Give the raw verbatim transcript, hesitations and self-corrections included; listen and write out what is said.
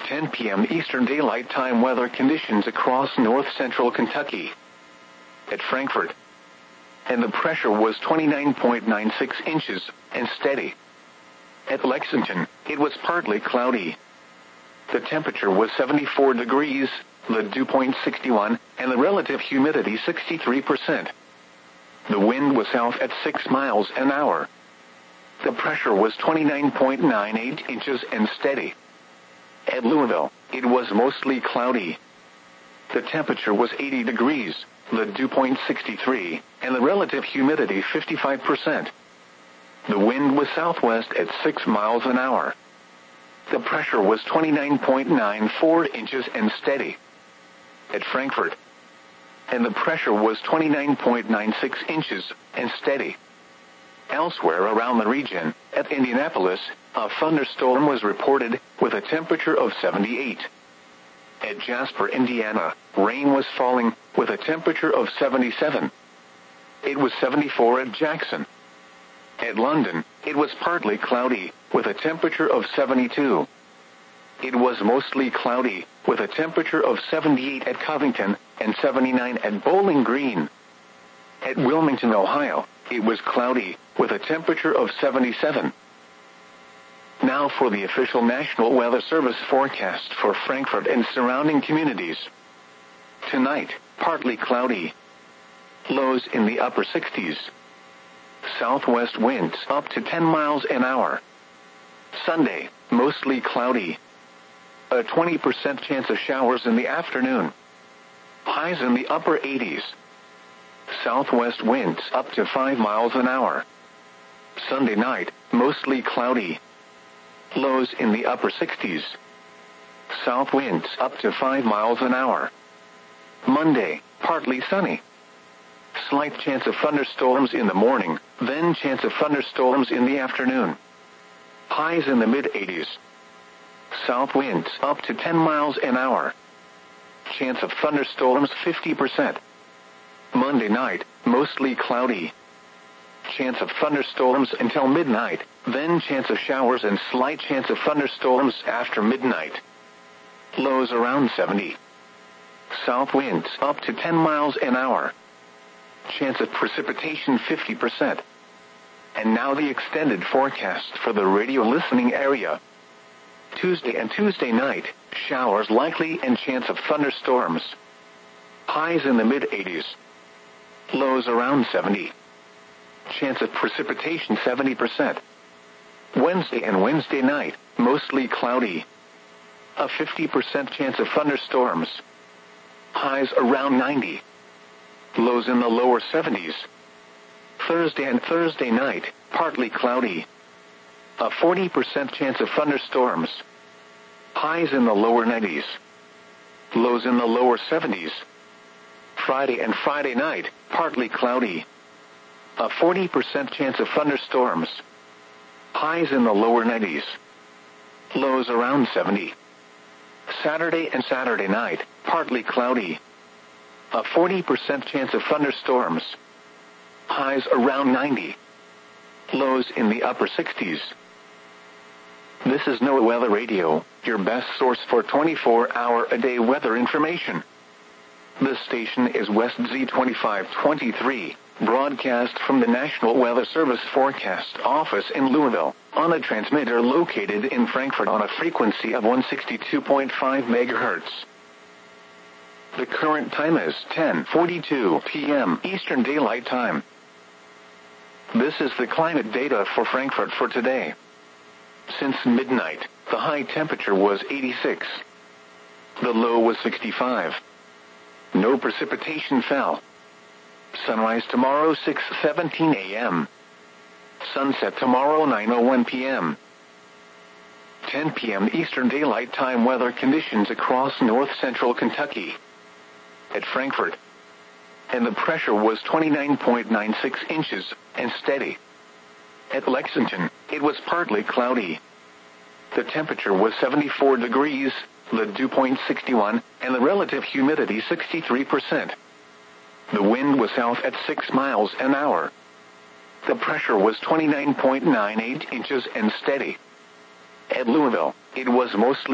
ten p m Eastern Daylight Time weather conditions across north-central Kentucky. At Frankfort, and the pressure was twenty-nine point nine six inches, and steady. At Lexington, it was partly cloudy. The temperature was seventy-four degrees, the dew point sixty-one, and the relative humidity sixty-three percent. The wind was south at six miles an hour. The pressure was twenty-nine point nine eight inches and steady. At Louisville, it was mostly cloudy. The temperature was eighty degrees, the dew point sixty-three, and the relative humidity fifty-five percent. The wind was southwest at six miles an hour. The pressure was twenty-nine point nine four inches and steady. At Frankfort, and the pressure was twenty-nine point nine six inches and steady. Elsewhere around the region, at Indianapolis, a thunderstorm was reported with a temperature of seventy-eight. At Jasper, Indiana, rain was falling with a temperature of seventy-seven. It was seventy-four at Jackson. At London, it was partly cloudy with a temperature of seventy-two. It was mostly cloudy with a temperature of seventy-eight at Covington and seventy-nine at Bowling Green. At Wilmington, Ohio, it was cloudy with a temperature of seventy-seven. Now for the official National Weather Service forecast for Frankfort and surrounding communities. Tonight, partly cloudy. Lows in the upper sixties. Southwest winds up to ten miles an hour. Sunday, mostly cloudy. A twenty percent chance of showers in the afternoon. Highs in the upper eighties. Southwest winds up to five miles an hour. Sunday night, mostly cloudy. Lows in the upper sixties. South winds up to five miles an hour. Monday, partly sunny. Slight chance of thunderstorms in the morning, then chance of thunderstorms in the afternoon. Highs in the mid-eighties. South winds up to ten miles an hour. Chance of thunderstorms fifty percent. Monday night, mostly cloudy. Chance of thunderstorms until midnight, then chance of showers and slight chance of thunderstorms after midnight. Lows around seventy. South winds up to ten miles an hour. Chance of precipitation fifty percent. And now the extended forecast for the radio listening area. Tuesday and Tuesday night, showers likely and chance of thunderstorms. Highs in the mid-eighties. Lows around seventy. Chance of precipitation seventy percent. Wednesday and Wednesday night, mostly cloudy. A fifty percent chance of thunderstorms. Highs around ninety. Lows in the lower seventies. Thursday and Thursday night, partly cloudy. A forty percent chance of thunderstorms. Highs in the lower nineties. Lows in the lower seventies. Friday and Friday night, partly cloudy. A forty percent chance of thunderstorms. Highs in the lower nineties. Lows around seventy. Saturday and Saturday night, partly cloudy. A forty percent chance of thunderstorms. Highs around ninety. Lows in the upper sixties. This is NOAA Weather Radio, your best source for twenty-four hour a day weather information. This station is West Z twenty-five twenty-three, broadcast from the National Weather Service Forecast Office in Louisville, on a transmitter located in Frankfort on a frequency of one sixty-two point five megahertz. The current time is ten forty-two p m Eastern Daylight Time. This is the climate data for Frankfort for today. Since midnight, the high temperature was eighty-six. The low was sixty-five. No precipitation fell. Sunrise tomorrow six seventeen a m Sunset tomorrow nine oh one p m ten p m Eastern Daylight Time weather conditions across north-central Kentucky. At Frankfort, and the pressure was twenty-nine point nine six inches, and steady. At Lexington, it was partly cloudy. The temperature was seventy-four degrees, the dew point sixty-one, and the relative humidity sixty-three percent. The wind was south at six miles an hour. The pressure was twenty-nine point nine eight inches and steady. At Louisville, it was mostly